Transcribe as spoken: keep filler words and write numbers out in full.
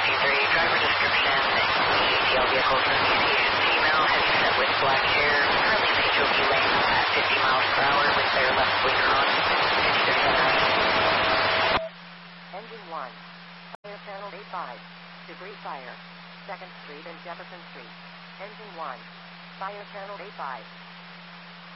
three, driver description, E T L vehicle association, female, heavy set with black hair, currently in H O V lane at fifty miles per hour with their left blinker on, fifty to center. Engine one, fire channel eight five, debris fire, second Street and Jefferson Street. Engine one, fire channel eight five.